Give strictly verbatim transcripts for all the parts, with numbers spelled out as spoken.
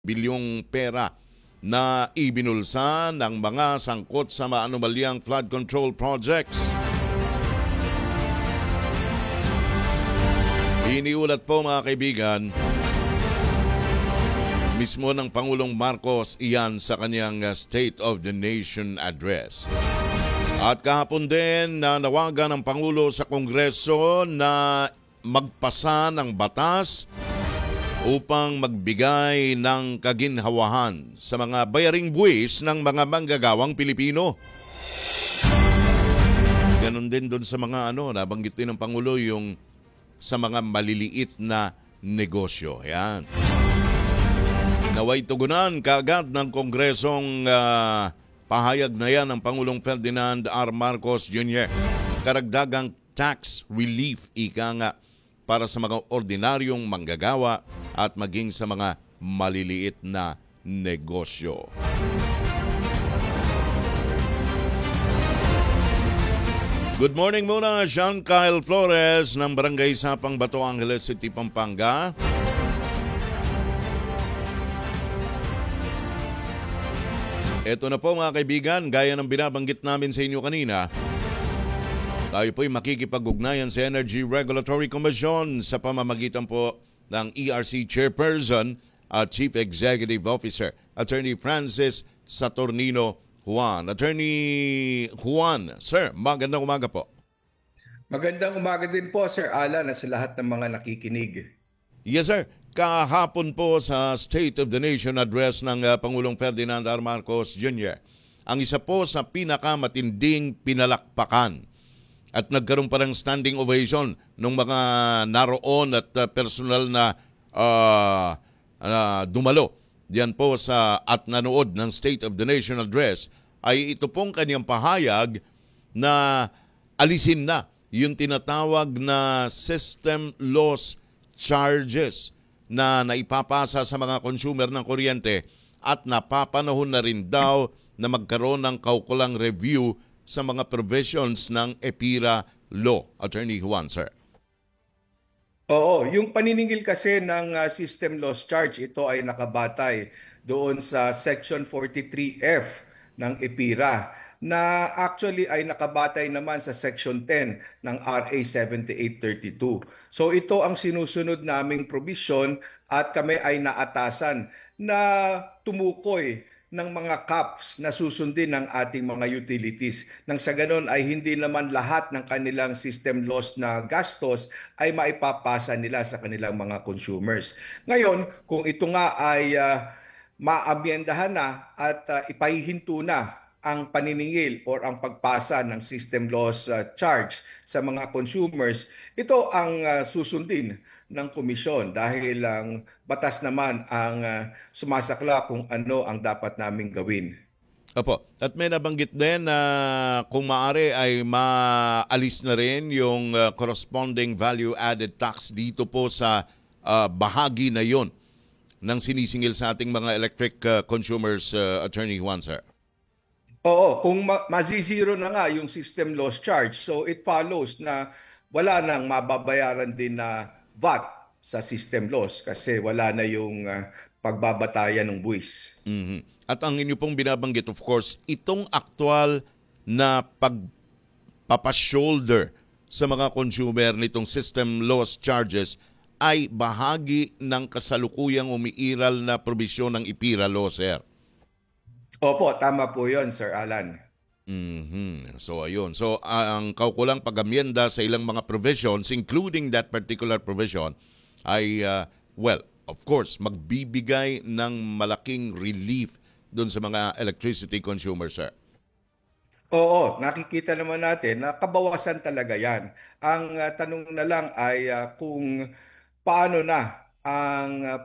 bilyong pera na ibinulsa ng mga sangkot sa maanumalyang flood control projects. Iniulat po mga kaibigan, mismo ng Pangulong Marcos iyan sa kanyang State of the Nation address. At kahapon din na nawagan ng Pangulo sa Kongreso na magpasa ng batas upang magbigay ng kaginhawahan sa mga bayaring buwis ng mga manggagawang Pilipino. Ganon din doon sa mga ano, nabanggit din ng Pangulo yung sa mga maliliit na negosyo. Yan. Naway tugunan kaagad ng Kongresong uh, pahayag na yan ng Pangulong Ferdinand R. Marcos Junior Karagdagang tax relief ika nga para sa mga ordinaryong manggagawa at maging sa mga maliliit na negosyo. Good morning muna, Sean Kyle Flores ng Barangay Sapang Bato Angeles City, Pampanga. Ito na po mga kaibigan, gaya ng binabanggit namin sa inyo kanina, tayo po'y makikipag-ugnayan sa Energy Regulatory Commission sa pamamagitan po ng E R C Chairperson at Chief Executive Officer, Attorney Francis Saturnino Juan. Attorney Juan, sir, magandang umaga po. Magandang umaga din po, Sir Alan, at sa lahat ng mga nakikinig. Yes, sir. Kahapon po sa State of the Nation address ng uh, Pangulong Ferdinand R. Marcos Junior, ang isa po sa pinakamatinding pinalakpakan at nagkaroon pa ng standing ovation ng mga naroon at uh, personal na uh, uh, dumalo diyan po sa at nanood ng State of the Nation address, ay ito pong kanyang pahayag na alisin na yung tinatawag na system loss charges na naipapasa sa mga consumer ng kuryente at napapanahon na rin daw na magkaroon ng kaukulang review sa mga provisions ng EPIRA law. Attorney Juan, sir. Oo, yung paniningil kasi ng uh, system loss charge, ito ay nakabatay doon sa Section forty-three F ng EPIRA na actually ay nakabatay naman sa Section ten ng R A seventy-eight thirty-two. So ito ang sinusunod naming provision at kami ay naatasan na tumukoy ng mga caps na susundin ng ating mga utilities. Nang sa ganon ay hindi naman lahat ng kanilang system loss na gastos ay maipapasa nila sa kanilang mga consumers. Ngayon, kung ito nga ay uh, maamyendahan na at uh, ipahihinto na ang paniningil or ang pagpasa ng system loss uh, charge sa mga consumers, ito ang uh, susundin ng komisyon dahil ang batas naman ang uh, sumasakla kung ano ang dapat naming gawin. Opo. At may nabanggit din na kung maaari ay maalis na rin yung uh, corresponding value-added tax dito po sa uh, bahagi na yon ng sinisingil sa ating mga electric uh, consumers, uh, Attorney Juan, sir. Oo, kung ma- mazizero na nga yung system loss charge, so it follows na wala nang mababayaran din na V A T sa system loss kasi wala na yung uh, pagbabatayan ng buwis. Mm-hmm. At ang inyo pong binabanggit, of course, itong aktual na pagpapashoulder sa mga consumer nitong system loss charges ay bahagi ng kasalukuyang umiiral na probisyon ng EPIRA law, sir. Opo, tama po yun, Sir Alan. Mm-hmm. So, ayun. So, uh, ang kaukulang pag-amyenda sa ilang mga provisions, including that particular provision, ay, uh, well, of course, magbibigay ng malaking relief dun sa mga electricity consumers, sir. Oo, nakikita naman natin na kabawasan talaga yan. Ang uh, tanong na lang ay uh, kung paano na ang uh,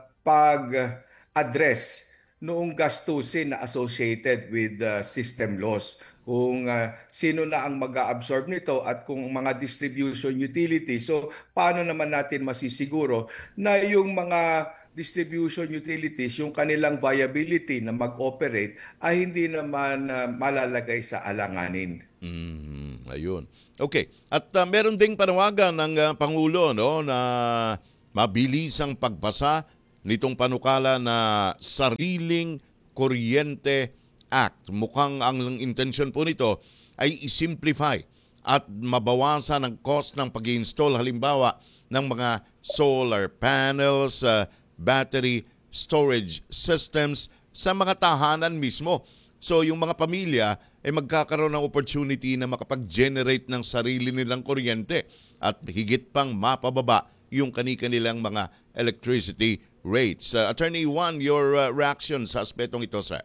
pag-address noong gastusin na associated with uh, system loss. Kung uh, sino na ang mag-a-absorb nito at kung mga distribution utility. So paano naman natin masisiguro na yung mga distribution utilities, yung kanilang viability na mag-operate ay hindi naman uh, malalagay sa alanganin. Mm, ayun. Okay. At uh, meron ding panawagan ng uh, Pangulo no na mabilis ang pagpasa nitong panukala na Sariling Kuryente Act. Mukhang ang intensyon po nito ay i-simplify at mabawasan ang cost ng pag-install halimbawa ng mga solar panels, uh, battery storage systems sa mga tahanan mismo. So yung mga pamilya ay magkakaroon ng opportunity na makapag-generate ng sarili nilang kuryente at higit pang mapababa yung kani-kanilang mga electricity rates. Uh, Attorney Juan, your uh, reaction sa aspetong ito, sir?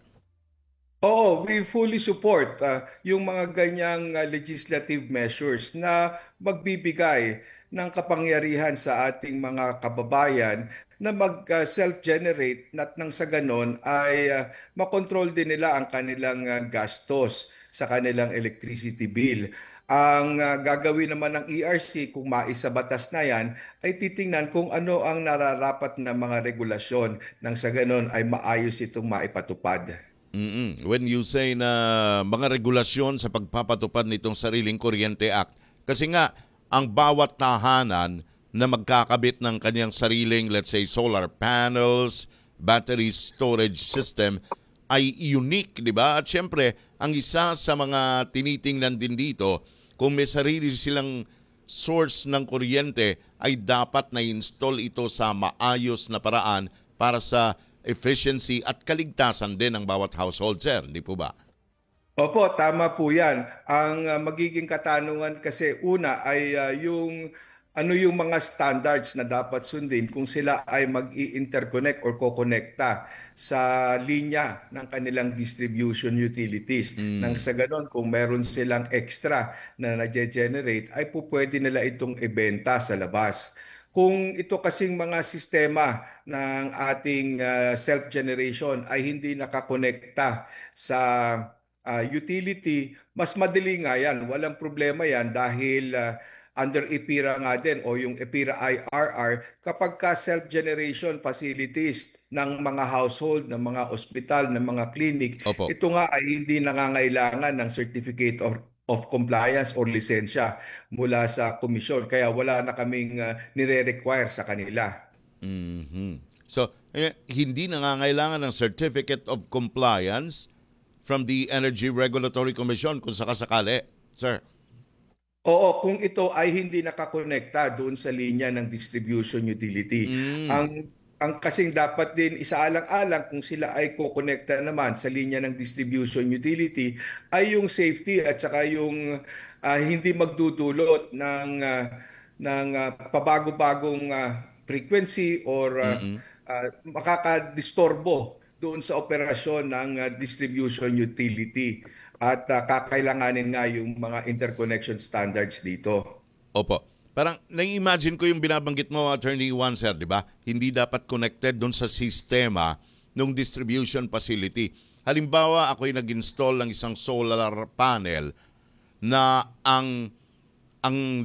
Oo, we fully support ah, yung mga ganyang ah, legislative measures na magbibigay ng kapangyarihan sa ating mga kababayan na mag-self-generate at nang sa ganon ay ah, makontrol din nila ang kanilang ah, gastos sa kanilang electricity bill. Ang ah, gagawin naman ng E R C kung maisabatas na yan ay titingnan kung ano ang nararapat na mga regulasyon nang sa ganon ay maayos itong maipatupad. Mm-mm. When you say na mga regulasyon sa pagpapatupad nitong Sariling Kuryente Act, kasi nga ang bawat tahanan na magkakabit ng kanyang sariling, let's say, solar panels, battery storage system ay unique, di ba? At syempre, ang isa sa mga tinitingnan din dito, kung may sarili silang source ng kuryente, ay dapat na-install ito sa maayos na paraan para sa efficiency at kaligtasan din ng bawat household, sir. Hindi po ba? Opo, tama po 'yan. Ang ah, magiging katanungan kasi una ay ah, yung ano yung mga standards na dapat sundin kung sila ay mag-i-interconnect or kokonekta sa linya ng kanilang distribution utilities. Nang Mm. sa ganon, kung meron silang extra na na-generate, ay po pwede nila itong ibenta sa labas. Kung ito kasing mga sistema ng ating ah, self-generation ay hindi nakakonekta sa ah, utility, mas madali nga yan. Walang problema yan dahil ah, under EPIRA nga din o yung EPIRA I R R, kapag ka self-generation facilities ng mga household, ng mga ospital, ng mga clinic, Opo. ito nga ay hindi nangangailangan ng certificate of of compliance or lisensya mula sa komisyon. Kaya wala na kaming ah, nire-require sa kanila. Mhm. So, eh, hindi nangangailangan ng Certificate of Compliance from the Energy Regulatory Commission kung sakasakali, sir. Oo, kung ito ay hindi nakakonekta doon sa linya ng distribution utility. Mm. Ang ang kasing dapat din isaalang-alang kung sila ay kokonekta naman sa linya ng distribution utility ay yung safety at saka yung ah, hindi magdudulot ng ah, ng ah, pabago-bagong ah, frequency or ah, Mm. ah, makakadistorbo doon sa operasyon ng ah, distribution utility at ah, kakailanganin nga yung mga interconnection standards dito. Opo. Parang nai-imagine ko yung binabanggit mo, Attorney Juan, sir, di ba? Hindi dapat connected doon sa sistema ng distribution facility. Halimbawa, ako'y nag-install ng isang solar panel na ang ang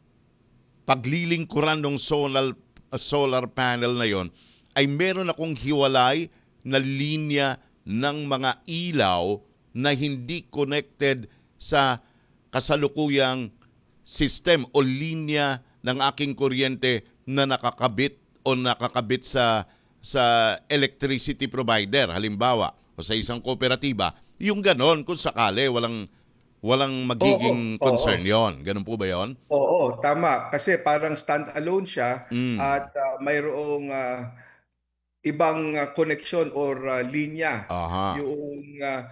paglilingkuran ng solar solar panel na yon ay meron akong hiwalay na linya ng mga ilaw na hindi connected sa kasalukuyang system o linya ng aking kuryente na nakakabit o nakakabit sa sa electricity provider halimbawa o sa isang kooperatiba. Yung ganon kung sakali walang walang Oo, magiging oo. concern yon. Ganun po ba yon? Oo, tama. Kasi parang stand-alone siya Mm. at ah, mayroong ah, ibang ah, connection or ah, linya Aha. yung ah,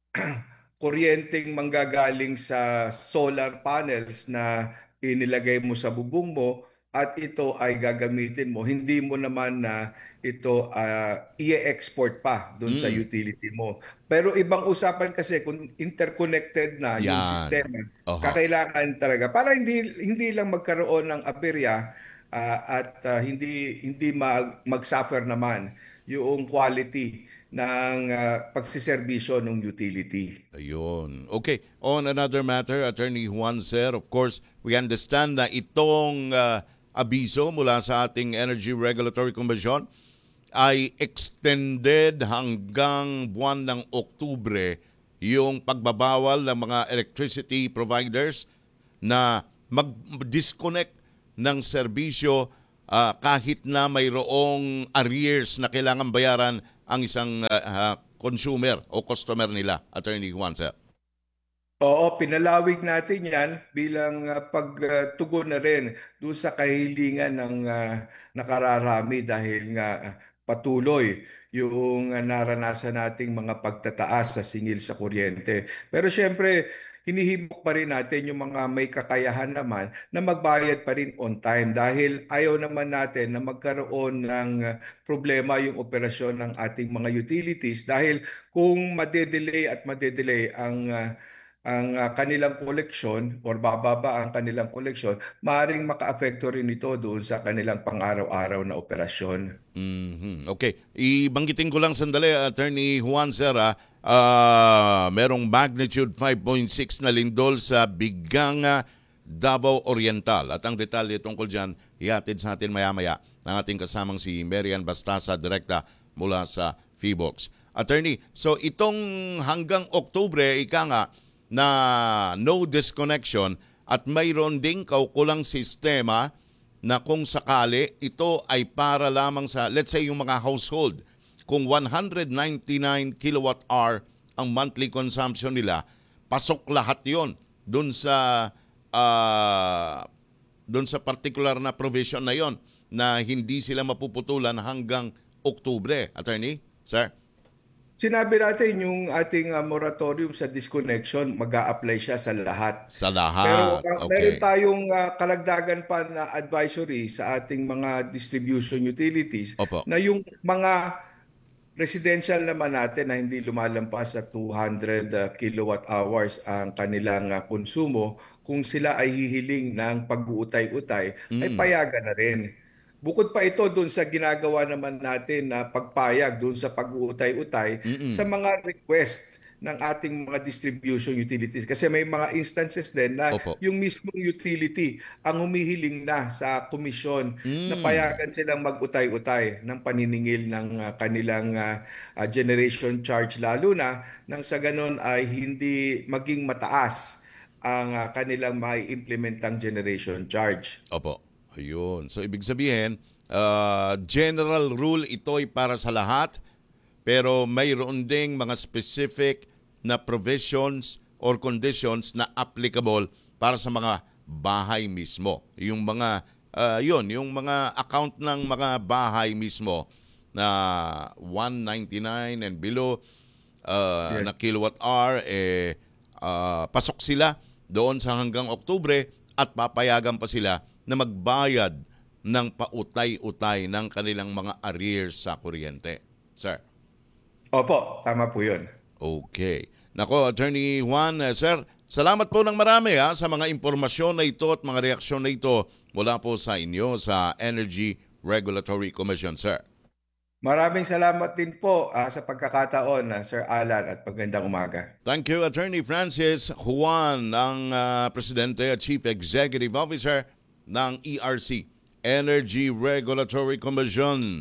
kuryenteng manggagaling sa solar panels na inilagay mo sa bubong mo at ito ay gagamitin mo. Hindi mo naman na ito ah, i-export pa doon sa Mm. utility mo. Pero ibang usapan kasi kung interconnected na yung Yan. sistema, Aha. kakailangan talaga para hindi hindi lang magkaroon ng aberya ah, at ah, hindi hindi mag, mag-suffer naman yung quality ng ah, pagsiservisyo ng utility. Ayun. Okay. On another matter, Attorney Juan, sir, of course, we understand na itong uh, abiso mula sa ating Energy Regulatory Commission ay extended hanggang buwan ng Oktubre yung pagbabawal ng mga electricity providers na mag-disconnect ng serbisyo ah, kahit na mayroong arrears na kailangan bayaran ang isang ah, ah, consumer o customer nila, Attorney Juan, sir? Oo, pinalawig natin yan bilang ah, pagtugon na rin doon sa kahilingan ng ah, nakararami dahil nga ah, patuloy yung ah, naranasan nating mga pagtataas sa singil sa kuryente. Pero syempre, hinihimok pa rin natin yung mga may kakayahan naman na magbayad pa rin on time dahil ayaw naman natin na magkaroon ng ah, problema yung operasyon ng ating mga utilities dahil kung madedelay at madedelay ang ah, ang ah, kanilang koleksyon or bababa ang kanilang koleksyon, maaaring makaapekto rin ito doon sa kanilang pang-araw-araw na operasyon. Mhm. Okay. Ibanggitin ko lang sandali, Attorney Juan, sir, ah, ah, merong magnitude five point six na lindol sa Biganga, Davao Oriental. At ang detalye tungkol dyan, ihatid sa atin maya-maya ng ating kasamang si Marian Bastasa, direkta mula sa Feebox. Attorney, so itong hanggang Oktubre, ika nga, na no disconnection at mayroon ding kaukulang sistema na kung sakali ito ay para lamang sa, let's say, yung mga household. Kung one hundred ninety-nine kilowatt hour ang monthly consumption nila, pasok lahat yon dun sa ah, dun sa particular na provision na yon na hindi sila mapuputulan hanggang Oktubre. Attorney, sir? Sinabi natin yung ating ah, moratorium sa disconnection, mag apply siya sa lahat. Sa Pero lahat. ah, meron Okay. tayong ah, kalagdagan pa na advisory sa ating mga distribution utilities Opo. na yung mga residential naman natin na hindi lumalampas sa two hundred uh, kilowatt hours ang kanilang uh, konsumo, kung sila ay hihiling ng pag-uutay-utay, ay Mm. payagan na rin. Bukod pa ito doon sa ginagawa naman natin na pagpayag doon sa pag-uutay-utay sa Mm-mm. mga request ng ating mga distribution utilities. Kasi may mga instances din na Opo. yung mismong utility ang humihiling na sa komisyon na Mm. payagan silang mag-utay-utay ng paniningil ng ah, kanilang ah, ah, generation charge lalo na nang sa ganon ay hindi maging mataas ang ah, kanilang may implementang generation charge. Opo. Ayun. So, ibig sabihin, ah, general rule ito ay para sa lahat, pero mayroon ding mga specific na provisions or conditions na applicable para sa mga bahay mismo. Yung mga, ah, yun, yung mga account ng mga bahay mismo na one ninety-nine and below uh, Yes. na kilowatt hour, eh, ah, pasok sila doon sa hanggang Oktubre at papayagan pa sila na magbayad ng pautay-utay ng kanilang mga arrears sa kuryente. Sir. Opo, tama po yun. Okay. Nako, Attorney Juan, eh, sir, salamat po ng marami ha, sa mga impormasyon na ito at mga reaksyon na ito mula po sa inyo sa Energy Regulatory Commission, sir. Maraming salamat din po ah, sa pagkakataon, ah, Sir Alan, at magandang umaga. Thank you, Attorney Francis Juan, ang ah, Presidente at Chief Executive Officer ng E R C, Energy Regulatory Commission.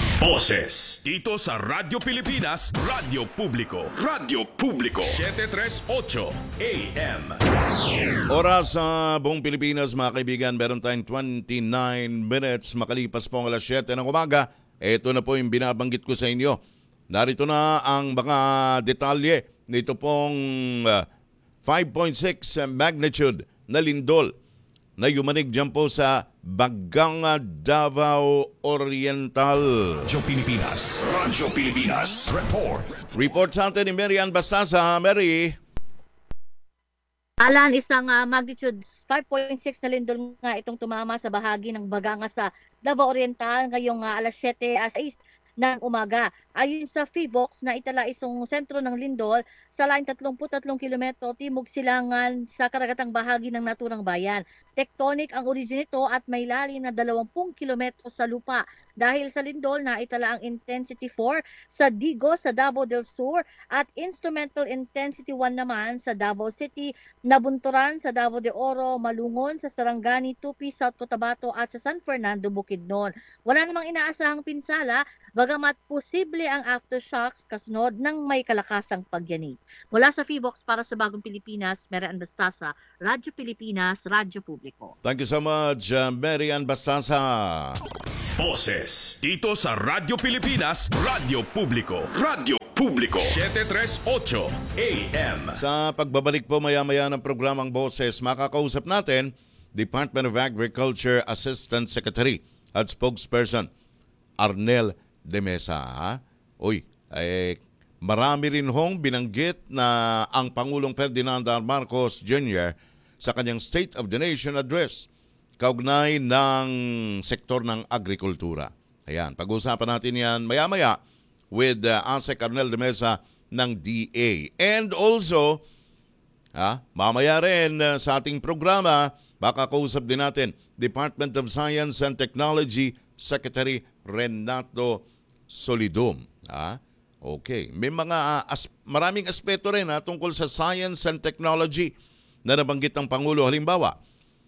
Boses dito sa Radyo Pilipinas, Radyo Publiko. Radyo Publiko seven thirty-eight A M. Oras sa buong Pilipinas, mga kaibigan, meron tayong twenty-nine minutes makalipas po ang alas siyete ng umaga. Ito na po yung binabanggit ko sa inyo. Narito na ang mga detalye nito pong ah, five point six magnitude na lindol na yumanig dyan po sa Baganga, Davao Oriental. Radyo Pilipinas, Radyo Pilipinas. Report. Report sa atin ni Marian Bastasa. Mary. Alan, isang ah, magnitude five point six na lindol nga itong tumama sa bahagi ng Baganga sa Davao Oriental ngayong ah, alas siyete at sais ng umaga. Ayon sa Feebox na itala isang sentro ng lindol sa laing thirty-three kilometro timog silangan sa karagatang bahagi ng naturang bayan. Tectonic ang origin nito at may lalim na twenty kilometro sa lupa. Dahil sa lindol na itala ang intensity four sa Digo sa Davao del Sur at instrumental intensity one naman sa Davao City, Nabunturan sa Davao de Oro, Malungon sa Sarangani, Tupi, South Cotabato at sa San Fernando, Bukidnon. Wala namang inaasahang pinsala, bagamat posible ang aftershocks kasunod ng may kalakasang pagyanig. Mula sa Feebox para sa Bagong Pilipinas, Marian Bastasa, Radyo Pilipinas, Radyo Publiko. Publiko. Thank you so much, uh, Mary Ann Bastasa. Boses dito sa Radyo Pilipinas, Radyo Publiko. Radyo Publiko. seven thirty-eight A M. Sa pagbabalik po maya-maya ng programang Boses, makakausap natin Department of Agriculture Assistant Secretary at Spokesperson Arnel de Mesa. Ha? Uy, eh, marami rin hong binanggit na ang Pangulong Ferdinand R. Marcos Junior sa kanyang State of the Nation Address kaugnay ng sektor ng agrikultura. Ayan, pag-uusapan natin yan maya-maya with uh, ASEC Arnel de Mesa ng D A. And also, ha, mamaya rin uh, sa ating programa, baka kausap din natin Department of Science and Technology Secretary Renato Solidum. Ha? Okay, may mga uh, as- maraming aspeto rin ha, tungkol sa science and technology na nabanggit ng Pangulo. Halimbawa,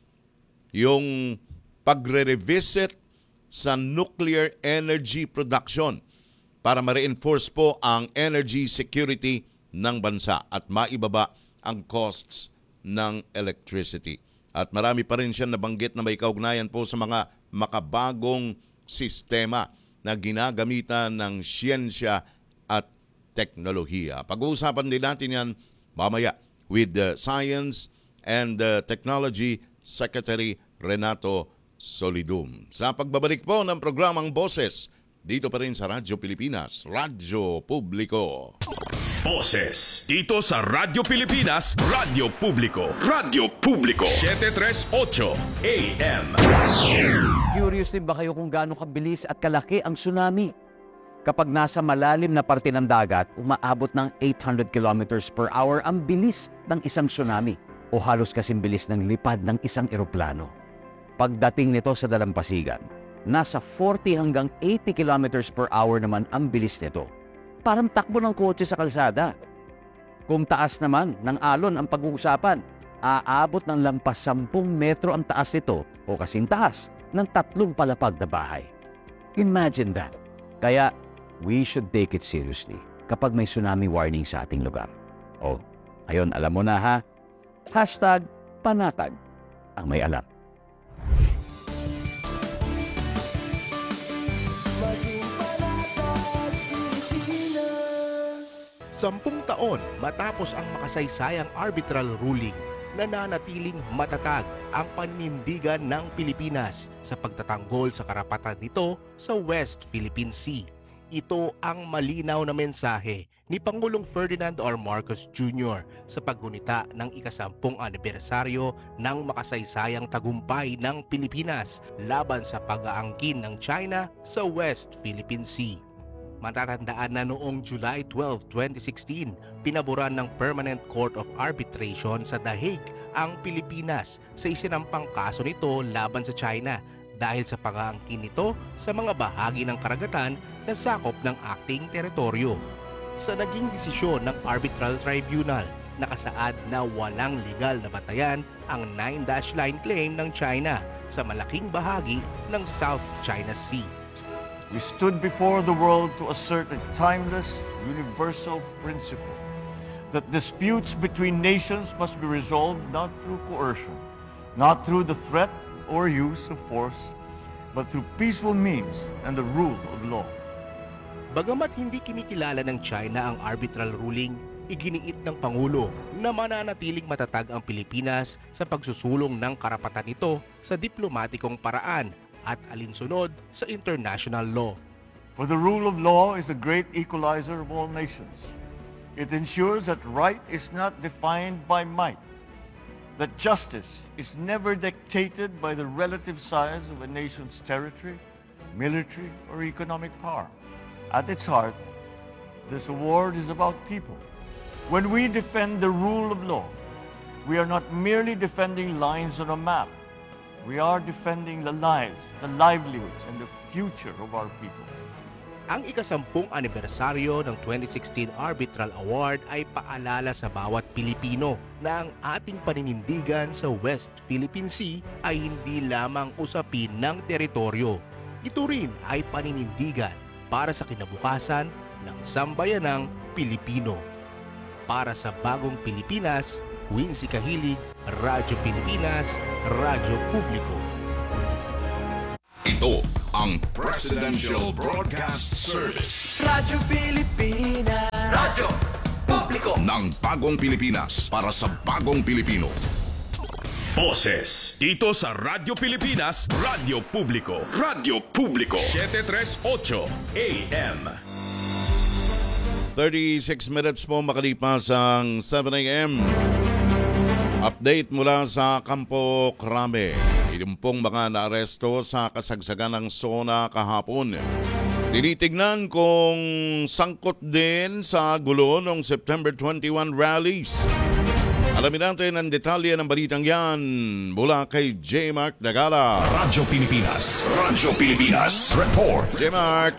yung pagre-revisit sa nuclear energy production para ma-reinforce po ang energy security ng bansa at maibaba ang costs ng electricity. At marami pa rin siya nabanggit na may kaugnayan po sa mga makabagong sistema na ginagamitan ng siyensya at teknolohiya. Pag-uusapan din natin yan mamaya with the Science and uh, Technology Secretary Renato Solidum. Sa pagbabalik po ng programang Boses, dito pa rin sa Radyo Pilipinas, Radyo Publiko. Boses dito sa Radyo Pilipinas, Radyo Publiko. Radyo Publiko. seven thirty-eight A M. Curious din ba kayo kung gaano kabilis at kalaki ang tsunami? Kapag nasa malalim na parte ng dagat, umaabot ng eight hundred kilometers per hour ang bilis ng isang tsunami o halos kasing bilis ng lipad ng isang eroplano. Pagdating nito sa dalampasigan, nasa forty hanggang eighty kilometers per hour naman ang bilis nito. Parang takbo ng kotse sa kalsada. Kung taas naman ng alon ang pag-uusapan, aabot ng lampas sampung metro ang taas nito o kasing taas ng tatlong palapag na bahay. Imagine that. Kaya, we should take it seriously kapag may tsunami warning sa ating lugar. O, ayun, alam mo na ha? Hashtag panatag ang may alam. Sampung taon matapos ang makasaysayang arbitral ruling, nananatiling matatag ang paninindigan ng Pilipinas sa pagtatanggol sa karapatan nito sa West Philippine Sea. Ito ang malinaw na mensahe ni Pangulong Ferdinand R. Marcos Junior sa paggunita ng ikasampung anibersaryo ng makasaysayang tagumpay ng Pilipinas laban sa pag-aangkin ng China sa West Philippine Sea. Matatandaan na noong July twelfth, twenty sixteen, pinaboran ng Permanent Court of Arbitration sa The Hague ang Pilipinas sa isinampang kaso nito laban sa China dahil sa pag-aangkin nito sa mga bahagi ng karagatan na sakop ng acting teritoryo. Sa naging desisyon ng Arbitral Tribunal, nakasaad na walang legal na batayan ang nine dash line claim ng China sa malaking bahagi ng South China Sea. We stood before the world to assert a timeless, universal principle that disputes between nations must be resolved not through coercion, not through the threat or use of force, but through peaceful means and the rule of law. Bagamat hindi kinikilala ng China ang arbitral ruling, iginiit ng Pangulo na mananatiling matatag ang Pilipinas sa pagsusulong ng karapatan nito sa diplomatikong paraan at alinsunod sa international law. For the rule of law is a great equalizer of all nations. It ensures that right is not defined by might, that justice is never dictated by the relative size of a nation's territory, military, or economic power. At its heart, this award is about people. When we defend the rule of law, we are not merely defending lines on a map. We are defending the lives, the livelihoods, and the future of our peoples. Ang ikasampung anibersaryo ng twenty sixteen Arbitral Award ay paalala sa bawat Pilipino na ang ating paninindigan sa West Philippine Sea ay hindi lamang usapin ng teritoryo. Ito rin ay paninindigan para sa kinabukasan ng sambayanang Pilipino. Para sa bagong Pilipinas, Wincy Kahilig, Radyo Pilipinas, Radyo Publiko. Ito ang Presidential Broadcast Service Radyo Pilipinas. Radyo Publiko. ng Bagong Pilipinas para sa Bagong Pilipino. Boses dito sa Radyo Pilipinas, Radyo Publiko. Radyo Publiko, seven thirty-eight A M. thirty-six minutes po makalipas ang seven A M. Update mula sa Campo Crame. Yung pong mga naaresto sa kasagsagan ng SONA kahapon. Tinitignan kung sangkot din sa gulo ng September twenty-one rallies. Alamin natin ang detalye ng balitang yan mula kay J. Mark Dagala. Radyo Pilipinas, Radyo Pilipinas, report. J. Mark.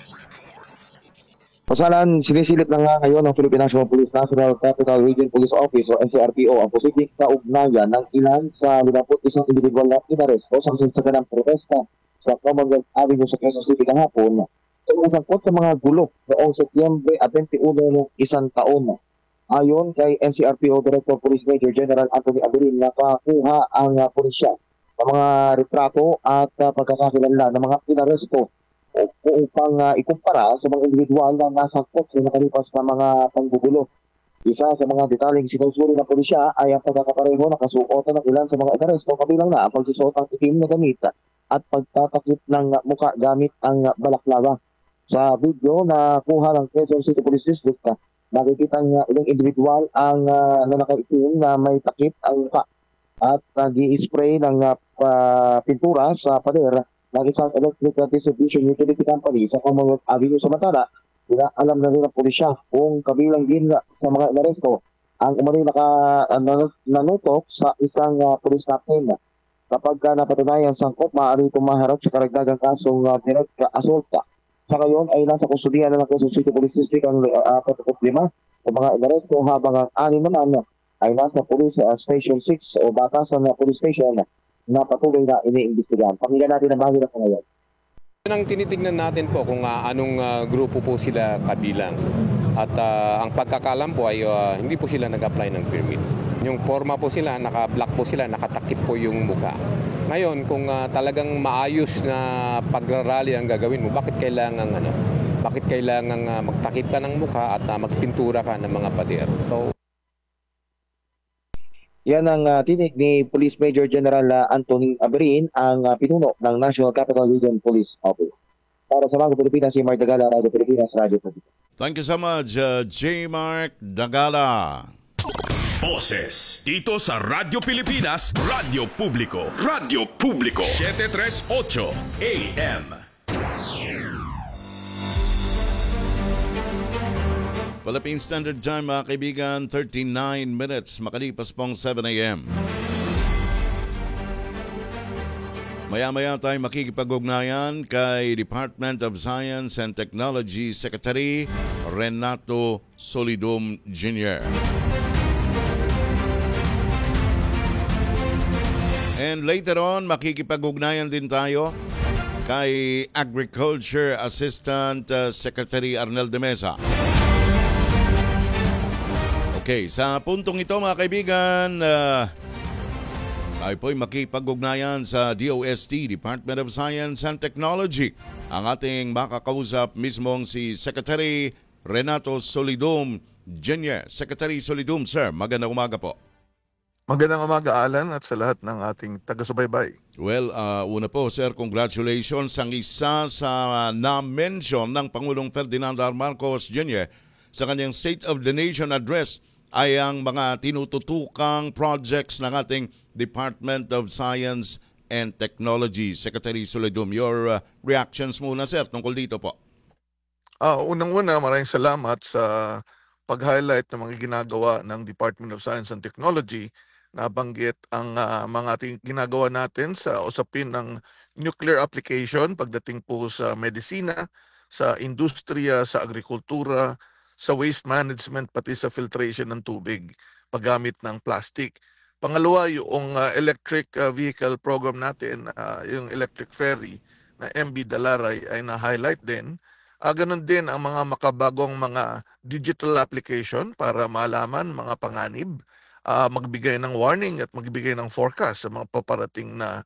Pasalan, sinisilip na nga ngayon ng Philippine National Police National Capital Region Police Office o N C R P O ang posibleng kaugnayan ng ilan sa fifty-one individual na inaresto sa kasagsagan ng protesta sa Commonwealth Avenue sa Quezon City kahapon ay nasangkot sa mga gulo noong Setyembre twenty-one ng isang taon. Ayon kay N C R P O Director Police Major General Anthony Aberin, nakakuha ang uh, pulisya ng mga retrato at uh, pagkakakilanlan ng mga inaresto upang uh, ikumpara sa mga individual na nasangkot sa nakalipas na mga panggugulo. Isa sa mga detaling sinusuri ng pulisya ay ang pagkakapareho na kasuotan ng ilan sa mga inaresto, kabilang na ang pagsusot ng itim na gamit at pagtatakip ng muka gamit ang balaklava. Sa video na kuha ng Quezon City Police District, nakikita ng ilang individual ang uh, nanakaitim na may takip ang muka at nag-i-spray ng uh, pintura sa pader ng isang electric distribution utility company sa Commonwealth Avenue. Samantala, alam na rin ang pulisya kung kabilang din sa mga inaresto ang umano'y naka, uh, nanutok sa isang uh, police captain. Kapag uh, napatunayan sangkot, maaari itong maharap sa karagdagang kasong uh, direct assault. Sa ngayon ay nasa kustudiyan na ng Quezon City Police District ang uh, forty-five sa mga inaresto, habang ang anim naman ay nasa Police uh, Station six o Batasan na Police Station na patuloy na iniimbestigahan. Pakinggan natin ang bahagi na po ngayon. Yun ang tinitignan natin po kung uh, anong uh, grupo po sila kabilang. At uh, ang pagkakalam po ay uh, hindi po sila nag-apply ng permit. Yung forma po sila, naka-black po sila, nakatakip po yung mukha. Ngayon, kung uh, talagang maayos na pagrarally ang gagawin mo, bakit kailangan ano? Bakit kailangan uh, magtakip ka ng mukha at uh, magpintura ka ng mga pader? So yan ang uh, tinig ni Police Major General uh, Anthony Aberin, ang uh, pinuno ng National Capital Region Police Office. Para sa mga Pilipinas, si Mark Dagala, Radyo Pilipinas, Radyo Publiko. Thank you so much, uh, J. Mark Dagala. Boses dito sa Radyo Pilipinas, Radyo Publiko. Radyo Publiko, seven thirty-eight A M. Philippine Standard Time, mga kaibigan, thirty-nine minutes makalipas pong seven A M. Maya-maya tayo makikipag-ugnayan kay Department of Science and Technology Secretary Renato Solidum Junior And later on, makikipag-ugnayan din tayo kay Agriculture Assistant uh, Secretary Arnel de Mesa. Okay, sa puntong ito mga kaibigan, uh, tayo po'y makipag-ugnayan sa D O S T, Department of Science and Technology. Ang ating makakausap mismong si Secretary Renato Solidum Junior Secretary Solidum, sir, magandang umaga po. Magandang umaga, Alan, at sa lahat ng ating taga-subaybay. Well, uh, una po, sir, congratulations. Ang isa sa uh, na-mention ng Pangulong Ferdinand R. Marcos Junior sa kanyang State of the Nation Address ay ang mga tinututukang projects ng ating Department of Science and Technology. Secretary Solidum, your uh, reactions muna, sir, tungkol dito po. Ah, unang-una, maraming salamat sa pag-highlight ng mga ginagawa ng Department of Science and Technology. Nabanggit ang uh, mga ating ginagawa natin sa usapin ng nuclear application pagdating po sa medisina, sa industriya, sa agrikultura, sa waste management, pati sa filtration ng tubig, paggamit ng plastic. Pangalawa, yung uh, electric uh, vehicle program natin, uh, yung electric ferry na M B Dalaray ay na-highlight din. Uh, ganun din ang mga makabagong mga digital application para malaman mga panganib ah, magbigay ng warning at magbigay ng forecast sa mga paparating na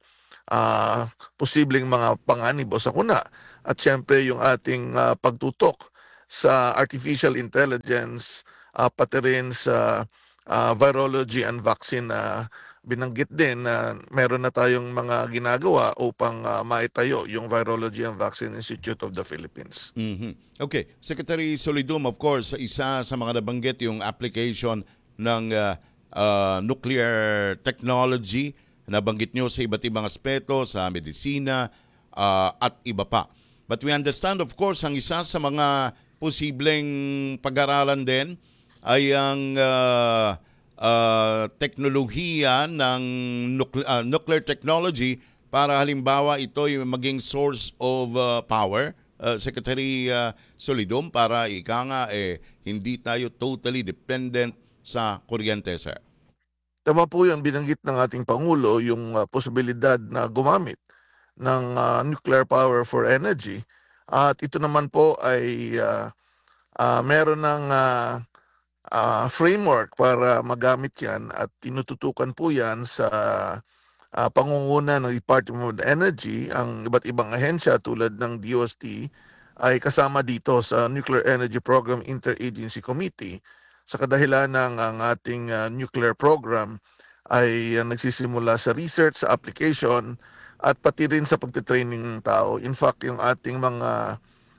ah, posibleng mga panganib o sakuna. At syempre yung ating ah, pagtutok sa artificial intelligence, ah, pati rin sa ah, virology and vaccine na binanggit din na meron na tayong mga ginagawa upang ah, maitayo yung Virology and Vaccine Institute of the Philippines. Mhm. Okay, Secretary Solidum, of course, isa sa mga nabanggit yung application ng uh, uh, nuclear technology. Nabanggit nyo sa iba't ibang aspeto, sa medisina uh, at iba pa. But we understand, of course, ang isa sa mga posibleng pag-aralan din ay ang uh, uh, teknolohiya ng nucle- uh, nuclear technology para halimbawa ito yung maging source of uh, power, uh, Secretary uh, Solidum, para ika nga eh, hindi tayo totally dependent sa kuryente, sir. Tama po yan, binanggit ng ating Pangulo yung ah, posibilidad na gumamit ng ah, nuclear power for energy. At ito naman po ay ah, ah, meron ng ah, ah, framework para magamit yan at tinututukan po yan sa ah, pangunguna ng Department of Energy. Ang iba't ibang ahensya tulad ng D O S T ay kasama dito sa Nuclear Energy Program Interagency Committee sa kadahilanang ang ating ah, nuclear program ay ah, nagsisimula sa research, sa application, at pati rin sa pagtitraining ng tao. In fact, yung ating mga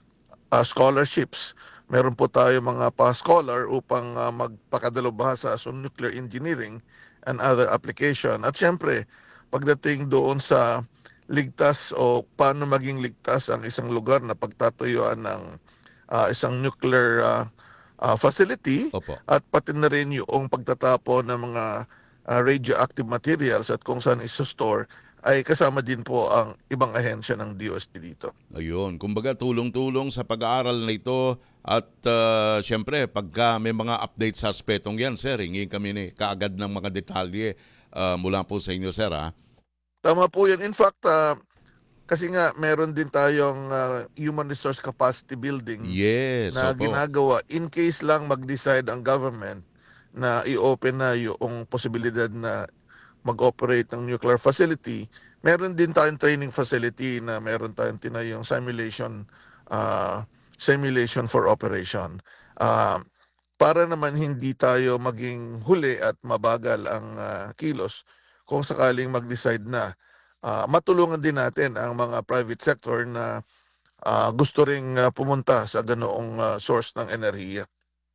ah, scholarships, meron po tayo mga pa-scholar upang ah, magpakadalubhasa sa nuclear engineering and other application. At syempre, pagdating doon sa ligtas o paano maging ligtas ang isang lugar na pagtatuyuan ng ah, isang nuclear ah, ah, facility, Opo. at pati na rin yung pagtatapon ng mga ah, radioactive materials at kung saan iso-store, ay kasama din po ang ibang ahensya ng D O S T dito. Ayun, kumbaga tulong-tulong sa pag-aaral na ito at uh, syempre pagka may mga update sa aspetong yan, sir, hingi kami ni kaagad ng mga detalye uh, mula po sa inyo, sir. Ha? Tama po yan. In fact, ah, kasi nga meron din tayong ah, human resource capacity building Yes, na opo. ginagawa in case lang mag-decide ang government na i-open na yung posibilidad na mag-operate ng nuclear facility. Meron din tayong training facility na meron tayong tinayong simulation uh, simulation for operation. Uh, para naman hindi tayo maging huli at mabagal ang uh, kilos kung sakaling mag-decide na uh, matulungan din natin ang mga private sector na uh, gusto ring uh, pumunta sa ganoong uh, source ng enerhiya.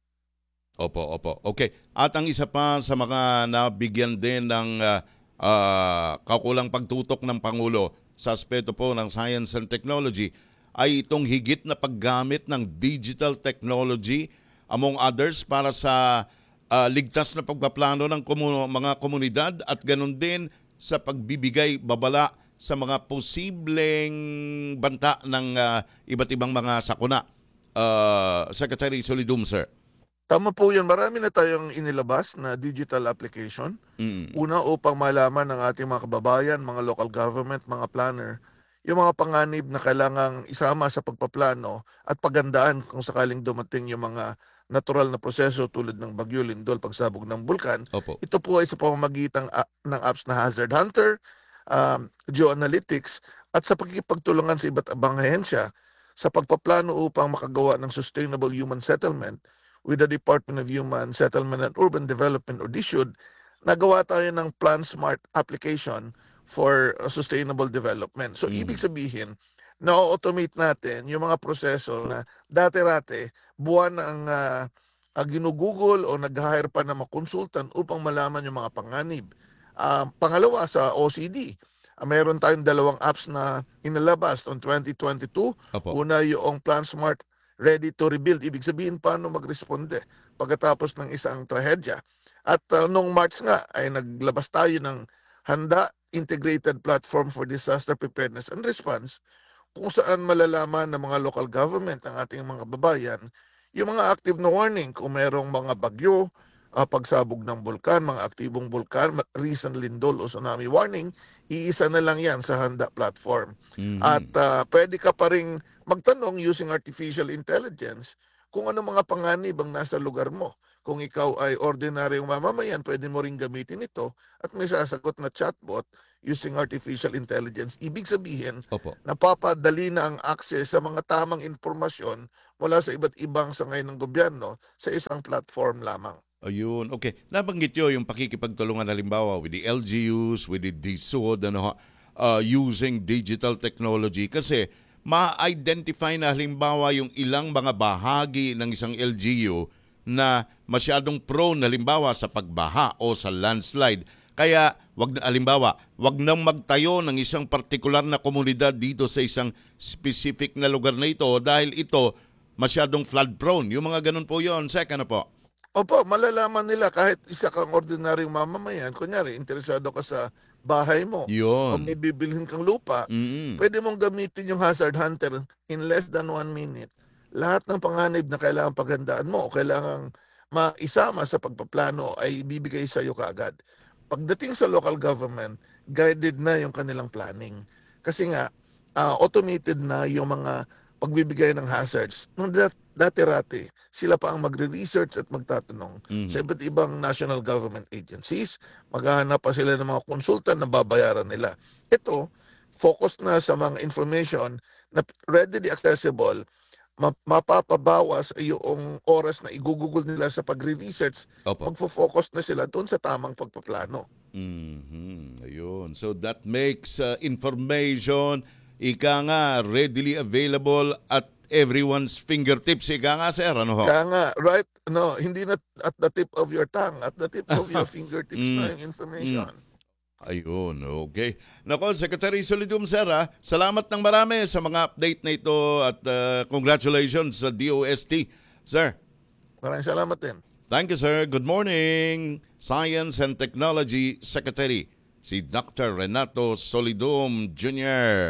Opo, opo. Okay. At ang isa pa sa mga nabigyan din ng ah, ah, kakulang pagtutok ng Pangulo sa aspeto po ng science and technology ay itong higit na paggamit ng digital technology among others para sa ah, ligtas na pagpaplano ng komu- mga komunidad at ganun din sa pagbibigay babala sa mga posibleng banta ng ah, iba't ibang mga sakuna. Ah, Secretary Solidum, sir. Tama po yan. Marami na tayong inilabas na digital application. Mm. Una, upang malaman ng ating mga kababayan, mga local government, mga planner, yung mga panganib na kailangang isama sa pagpaplano at pagandaan kung sakaling dumating yung mga natural na proseso tulad ng Bagyo Lindol, pagsabog ng bulkan. Opo. Ito po ay sa pamamagitan a- ng apps na Hazard Hunter, um, Geoanalytics, at sa pagkipagtulungan sa iba't ibang ahensya sa pagpaplano upang makagawa ng sustainable human settlement with the Department of Human Settlement and Urban Development or DSUD. Nagawa tayo ng Plan Smart application for uh, sustainable development. So Mhm. ibig sabihin, na-automate natin yung mga proseso na dati-rati buwan ang uh, uh, ginugugol o nag-hire pa ng mga consultant upang malaman yung mga panganib. Uh, pangalawa, sa O C D, uh, meron tayong dalawang apps na inalabas noong twenty twenty-two. Opo. Una yung Plan Smart Ready to Rebuild. Ibig sabihin paano magresponde pagkatapos ng isang trahedya. At uh, noong March nga ay naglabas tayo ng Handa Integrated Platform for Disaster Preparedness and Response, kung saan malalaman ng mga local government, ng ating mga babayan, yung mga active na warning kung merong mga bagyo, uh, pagsabog ng bulkan, mga aktibong bulkan, recent lindol o tsunami warning, iisa na lang yan sa Handa platform. Mhm. At uh, pwede ka pa ring magtanong using artificial intelligence kung ano mga panganib ang nasa lugar mo. kung ikaw ay ordinaryong mamamayan, pwede mo ring gamitin ito at may sasagot na chatbot using artificial intelligence. Ibig sabihin, Opo. napapadali na ang access sa mga tamang informasyon mula sa iba't ibang sangay ng gobyerno sa isang platform lamang. Ayun, okay. Nabanggit nyo yung pakikipagtulungan halimbawa with the L G Us, with the D S U D, ano, uh, using digital technology kasi ma-identify na halimbawa yung ilang mga bahagi ng isang L G U na masyadong prone halimbawa sa pagbaha o sa landslide. Kaya wag na halimbawa, wag nang magtayo ng isang partikular na komunidad dito sa isang specific na lugar na ito dahil ito masyadong flood prone. Yung mga ganun po yon, Sek, ano po? Opo, malalaman nila kahit isa kang ordinaryong mamamayan, kunyari, interesado ka sa bahay mo, o Yun. may bibilhin kang lupa, Mm-mm. pwede mong gamitin yung Hazard Hunter in less than one minute. Lahat ng panganib na kailangan paghandaan mo o kailangan maisama sa pagpaplano ay bibigay sa iyo kaagad. Pagdating sa local government, guided na yung kanilang planning. Kasi nga, ah, automated na yung mga pagbibigay ng hazards. Nung dat- dati-rati, sila pa ang magre-research at magtatanong Mhm. sa iba't ibang national government agencies. Maghahanap pa sila ng mga konsultan na babayaran nila. Ito, focus na sa mga information na readily accessible, ma- mapapabawas yung oras na igugugol nila sa pagre-research. Opo. Magfo-focus na sila doon sa tamang pagpaplano. Mhm. Ayun. So that makes uh, information ika nga readily available at everyone's fingertips. Ika nga, sir. Ano ho? Kaya nga, right, no, hindi na at the tip of your tongue, at the tip of your fingertips Mm. na yung information. Ayun, okay. Nako, Secretary Solidum, sir, ah, salamat ng marami sa mga update na ito at uh, congratulations sa D O S T, sir. Maraming salamat din. Thank you, sir. Good morning, Science and Technology Secretary, si Doctor Renato Solidum Junior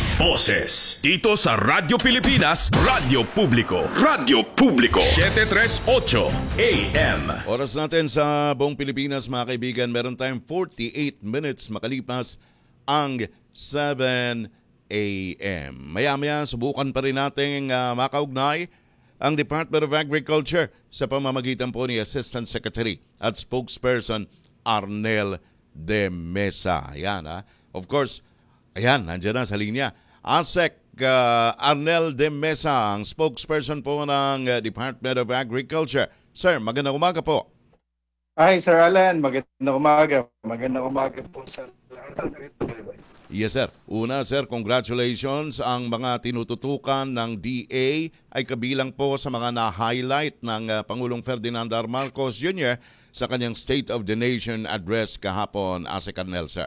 Boses dito sa Radyo Pilipinas, Radyo Publiko. Radyo Publiko seven thirty-eight A M. Oras natin sa buong Pilipinas, mga kaibigan, meron tayong forty-eight minutes makalipas ang seven A M. Maya-maya, subukan pa rin natin uh, makaugnay ang Department of Agriculture sa pamamagitan po ni Assistant Secretary at Spokesperson Arnel de Mesa. Ayan, ha? Of course, ayan, nandiyan na sa linya. ASEC uh, Arnel de Mesa, ang spokesperson po ng uh, Department of Agriculture. Sir, magandang umaga po. Hi, Sir Alan. Magandang umaga. Magandang umaga po sa lahat. Yes, sir. Una, sir, congratulations. Ang mga tinututukan ng D A ay kabilang po sa mga na-highlight ng uh, Pangulong Ferdinand R. Marcos Junior sa kanyang State of the Nation address kahapon, ASEC Arnel, sir.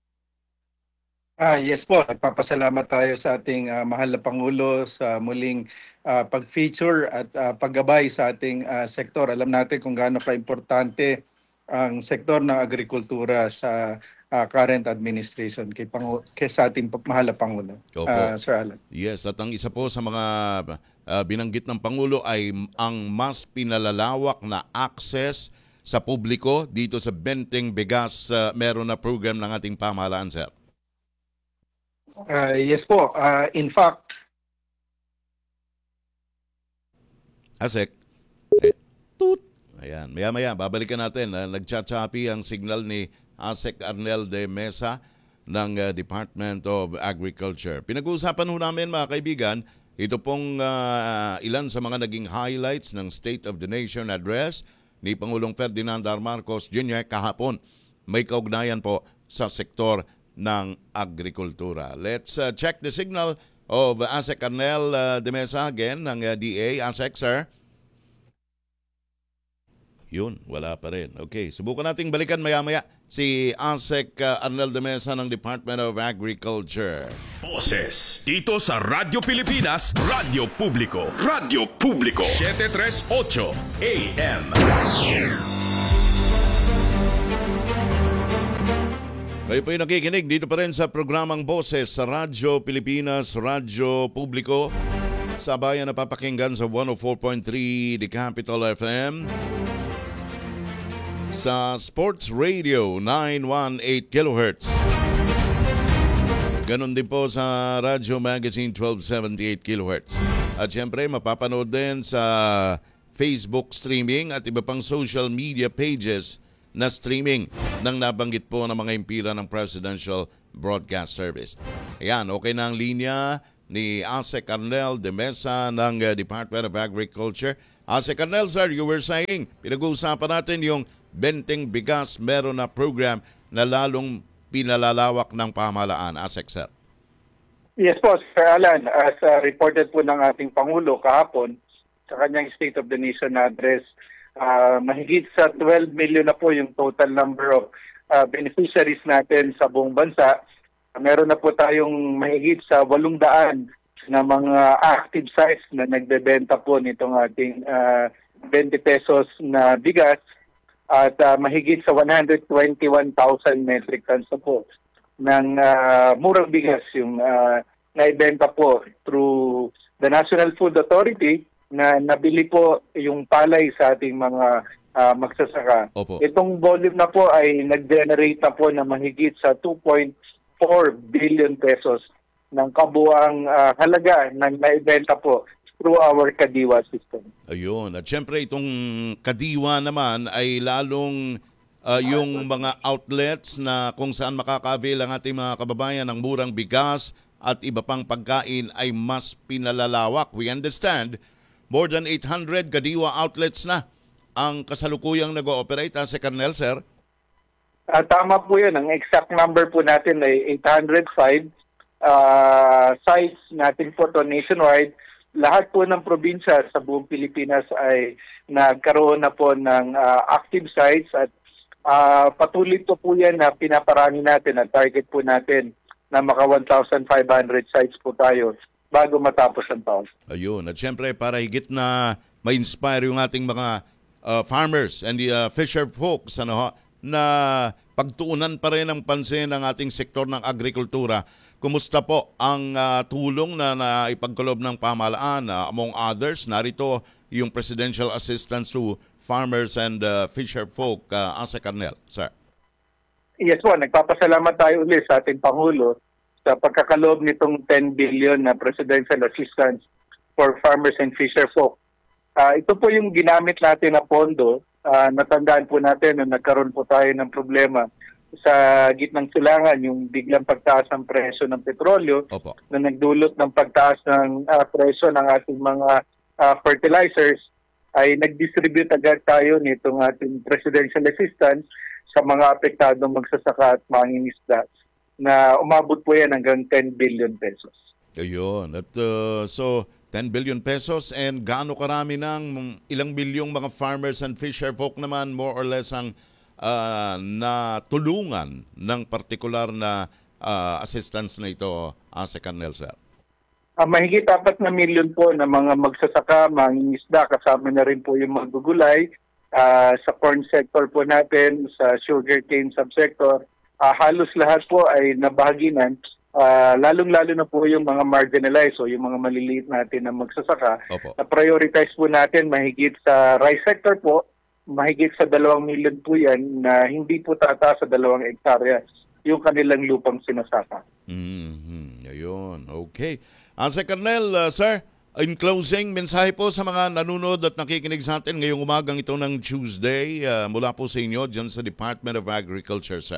Ah, yes po. Nagpapasalamat tayo sa ating uh, mahal na Pangulo sa muling uh, pag-feature at uh, paggabay sa ating uh, sektor. Alam natin kung gaano ka-importante ang sektor ng agrikultura sa uh, current administration kay, Pangu- kay sa ating mahal na Pangulo. Opo. Uh, Sir Alan. Yes, at ang isa po sa mga uh, binanggit ng Pangulo ay ang mas pinalalawak na access sa publiko dito sa Benteng Bigas. Uh, meron na program ng ating pamahalaan, sir. Uh, yes po. Uh, in fact, ASEC. Eh, toot. Ayan, maya-maya, babalikan natin. Uh, nagchat-chappy ang signal ni ASEC Arnel de Mesa ng uh, Department of Agriculture. Pinag-uusapan ho namin, mga kaibigan, ito pong uh, ilan sa mga naging highlights ng State of the Nation address ni Pangulong Ferdinand R. Marcos Junior kahapon. May kaugnayan po sa sektor ng agrikultura. Let's uh, check the signal of ASEC Arnel uh, de Mesa again ng uh, D A. ASEC, sir. Yun, wala pa rin. Okay, subukan nating balikan maya-maya si ASEC uh, Arnel de Mesa ng Department of Agriculture. Boses dito sa Radyo Pilipinas, Radyo Publiko. Radyo Publiko seven thirty-eight A M. Kayo po yung nakikinig dito pa rin sa programang Boses sa Radyo Pilipinas, Radyo Publiko. Sa bayan napapakinggan sa one oh four point three The Capital F M. Sa Sports Radio nine eighteen kilohertz. Ganon din po sa Radyo Magazine twelve seventy-eight kilohertz. At syempre mapapanood din sa Facebook streaming at iba pang social media pages na streaming ng nabanggit po ng mga impira ng Presidential Broadcast Service. Ayan, okay na ang linya ni Asek Arnel de Mesa ng uh, Department of Agriculture. Asek Arnel, sir, you were saying, pinag-uusapan natin yung Benteng Bigas meron na program na lalong pinalalawak ng pamahalaan. Asek, sir. Yes po, Sir Alan. As uh, reported po ng ating Pangulo kahapon sa kanyang State of the Nation address, uh, mahigit sa twelve million na po yung total number of uh, beneficiaries natin sa buong bansa. Meron na po tayong mahigit sa walong daan na mga active sites na nagbebenta po nitong ating uh, twenty pesos na bigas at uh, mahigit sa one hundred twenty-one thousand metric tons na po ng uh, murang bigas yung uh, naibenta po through the National Food Authority na nabili po yung palay sa ating mga uh, magsasaka. Opo. Itong volume na po ay nag-generate na po na mahigit sa two point four billion pesos ng kabuang uh, halaga ng naibenta po through our Kadiwa system. Ayun. At syempre itong Kadiwa naman ay lalong uh, yung mga outlets na kung saan makaka-avail ang ating mga kababayan ng murang bigas at iba pang pagkain ay mas pinalalawak. We understand more than eight hundred Kadiwa outlets na ang kasalukuyang nag-ooperate. Sa Colonel, sir? Uh, tama po yun. Ang exact number po natin ay eight hundred five uh, sites natin po to nationwide. Lahat po ng probinsya sa buong Pilipinas ay nagkaroon na po ng uh, active sites at uh, patuloy po po yan na pinaparami natin at target po natin na maka one thousand five hundred sites po tayo bago matapos ang taon. Ayun. At syempre para higit na ma-inspire yung ating mga uh, farmers and the uh, fisher folks ano, ho, na pagtuunan pa rin ang pansin ng ating sektor ng agrikultura. Kumusta po ang uh, tulong na naipagkaloob ng pamahalaan? Uh, among others, narito yung Presidential Assistance to Farmers and uh, Fisher Folk, uh, Asa Carnel. Sir. Yes po, nagpapasalamat tayo ulit sa ating Pangulo sa pagkakaloob nitong ten billion na Presidential Assistance for Farmers and Fisher Folk. Uh, ito po yung ginamit natin na pondo. Uh, natandaan po natin na nagkaroon po tayo ng problema sa gitnang silangan, yung biglang pagtaas ng presyo ng petrolyo. Opo. Na nagdulot ng pagtaas ng uh, presyo ng ating mga uh, fertilizers, ay nag-distribute agad tayo nitong ating Presidential Assistance sa mga apektadong magsasaka at mangingisda na umabot po yan hanggang ten billion pesos. Ayun. At uh, so, ten billion pesos and gaano karami ng ilang bilyong mga farmers and fisher folk naman more or less ang uh, na tulungan ng partikular na uh, assistance na ito, Asa Carnel, sir? Uh, mahigit apat na milyon po na mga magsasaka, mangingisda, kasama na rin po yung maggugulay uh, sa corn sector po natin, sa sugarcane subsector. Uh, halos lahat po ay nabahaginan. Uh, lalong-lalo na po yung mga marginalized o yung mga maliliit natin na magsasaka. Opo. Na-prioritize po natin mahigit sa rice sector po, mahigit sa dalawang milyon po yan na hindi po tataas sa dalawang hektarya yung kanilang lupang sinasaka. Mm-hmm. Ayun. Okay. Asa Carnel, uh, sir, in closing, mensahe po sa mga nanonood at nakikinig sa atin ngayong umagang ito ng Tuesday uh, mula po sa inyo dyan sa Department of Agriculture, sir.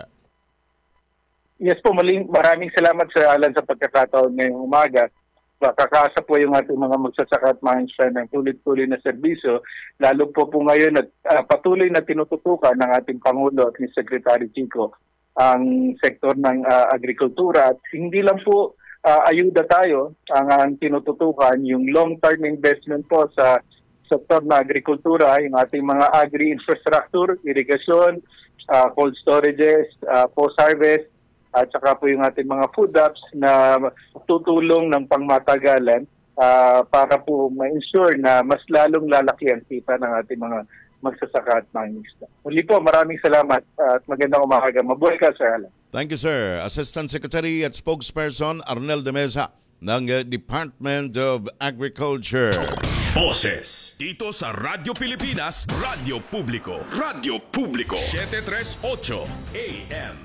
Yes po, maling, maraming salamat Sir Alan sa pagkakataon ngayong umaga. Kakasa po yung ating mga magsasaka at mangisda ng tuloy-tuloy na serbisyo, lalo po po ngayon at uh, patuloy na tinututukan ng ating Pangulo at ni Secretary Chico ang sektor ng uh, agrikultura. At hindi lang po uh, ayuda tayo ang, ang tinututukan, yung long-term investment po sa sektor ng agrikultura, yung ating mga agri-infrastructure, irigasyon, uh, cold storages, uh, post-harvest, at saka po yung ating mga food apps na tutulong ng pangmatagalan uh, para po ma-ensure na mas lalong lalaki ang kita ng ating mga magsasaka at mangingisda. Muli po, maraming salamat at magandang umaga. Mabuhay ka, Sir Alan. Thank you, sir. Assistant Secretary at Spokesperson Arnel de Mesa ng uh, Department of Agriculture. Boses dito sa Radyo Pilipinas, Radyo Publiko, Radyo Publiko, seven thirty-eight A M.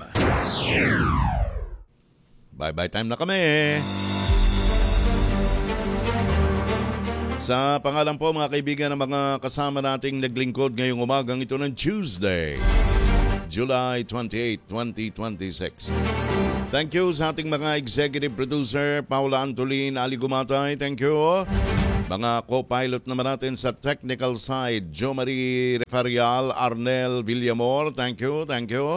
Bye-bye time na kami. Sa pangalan po mga kaibigan ng mga kasama nating naglingkod ngayong umagang ito ng Tuesday, July twenty-eighth, twenty twenty-six. Thank you sa ating mga executive producer, Paula Antolin, Ali Gumatay. Thank you. Mga co-pilot naman natin sa technical side, Jo Marie Refarial, Arnel Villamor. Thank you, thank you.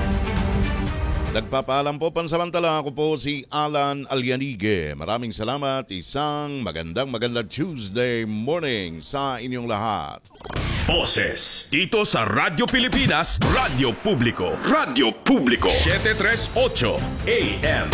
Nagpapaalam po pansamantala, ako po si Alan Alianige. Maraming salamat. Isang magandang magandang Tuesday morning sa inyong lahat. Boses dito sa Radyo Pilipinas, Radyo Publiko. Radyo Publiko. seven tres ocho A M.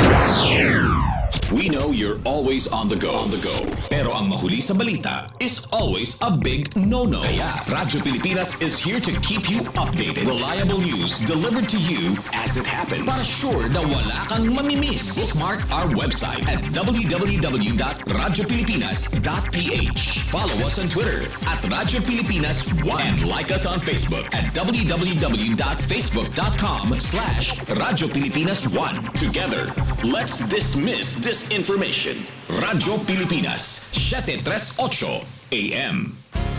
We know you're always on the go. On the go. Pero ang mahuli sa balita is always a big no-no. Kaya Radyo Pilipinas is here to keep you updated. Reliable news delivered to you as it happens. Para sure na wala kang mamimiss. Bookmark our website at w w w dot radyo pilipinas dot p h. Follow us on Twitter at Radyo Pilipinas one. And like us on Facebook at w w w dot facebook dot com slash Radyo Pilipinas one. Together, let's dismiss disinformation. Radyo Pilipinas, seven tres ocho A M.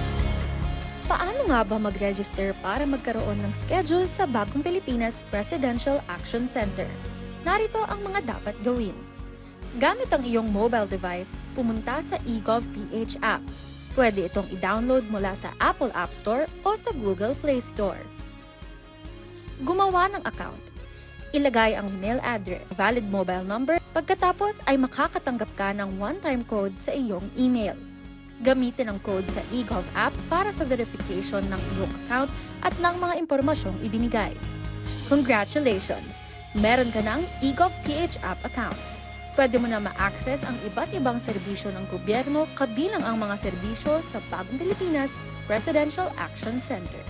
Paano nga ba mag-register para magkaroon ng schedule sa Bagong Pilipinas Presidential Action Center? Narito ang mga dapat gawin. Gamit ang iyong mobile device, pumunta sa eGovPH app. Pwede itong i-download mula sa Apple App Store o sa Google Play Store. Gumawa ng account. Ilagay ang email address, valid mobile number, pagkatapos ay makakatanggap ka ng one-time code sa iyong email. Gamitin ang code sa eGov app para sa verification ng iyong account at ng mga impormasyong ibinigay. Congratulations! Meron ka ng eGovPH app account. Pwede mo na ma-access ang iba't ibang serbisyo ng gobyerno kabilang ang mga serbisyo sa Bagong Pilipinas Presidential Action Center.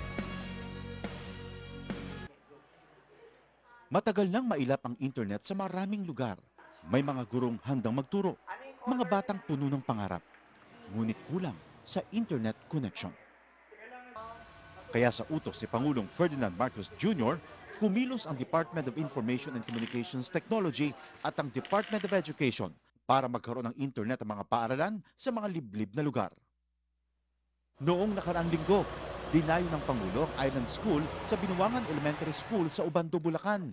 Matagal nang mailap ang internet sa maraming lugar. May mga gurong handang magturo, mga batang puno ng pangarap. Ngunit kulang sa internet connection. Kaya sa utos ni Pangulong Ferdinand Marcos Junior, kumilos ang Department of Information and Communications Technology at ang Department of Education para magkaroon ng internet ang mga paaralan sa mga liblib na lugar. Noong nakaraang linggo, dinayo ng Pangulo ang Island School sa Binuangan Elementary School sa Ubando, Bulacan.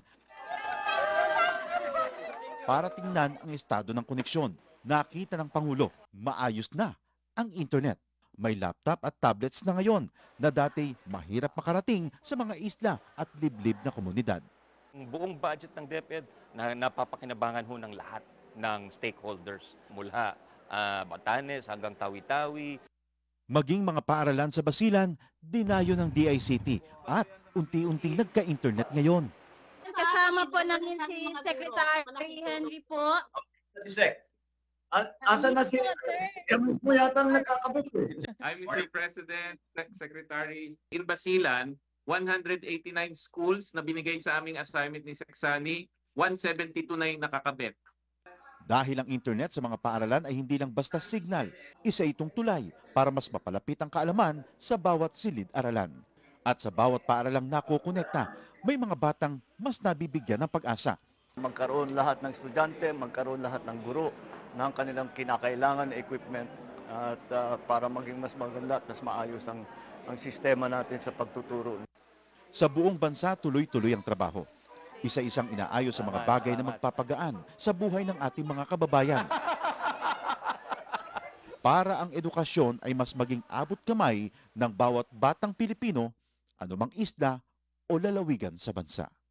Para tingnan ang estado ng koneksyon, nakita ng Pangulo, maayos na ang internet. May laptop at tablets na ngayon na dati mahirap makarating sa mga isla at liblib na komunidad. Ang buong budget ng DepEd na napapakinabangan ho ng lahat ng stakeholders mula uh, Batanes hanggang Tawi-Tawi. Maging mga paaralan sa Basilan, dinayo ng D I C T at unti-unting nagka-internet ngayon. Kasama po namin si Secretary Henry po. Si Sec. Asa na si Kami mo yata nagkakabit eh. I'm Mister President, Sec- Secretary. In Basilan, one hundred eighty-nine schools na binigay sa aming assignment ni Seksani, one seventy-two na yung nakakabit. Dahil ang internet sa mga paaralan ay hindi lang basta signal, isa itong tulay para mas mapalapit ang kaalaman sa bawat silid-aralan. At sa bawat paaralang nakokonekta, may mga batang mas nabibigyan ng pag-asa. Magkaroon lahat ng estudyante, magkaroon lahat ng guro ng kanilang kinakailangan na equipment at uh, para maging mas maganda at mas maayos ang, ang sistema natin sa pagtuturo. Sa buong bansa, tuloy-tuloy ang trabaho. Isa-isang inaayos sa mga bagay na magpapagaan sa buhay ng ating mga kababayan. Para ang edukasyon ay mas maging abot kamay ng bawat batang Pilipino, anumang isla o lalawigan sa bansa.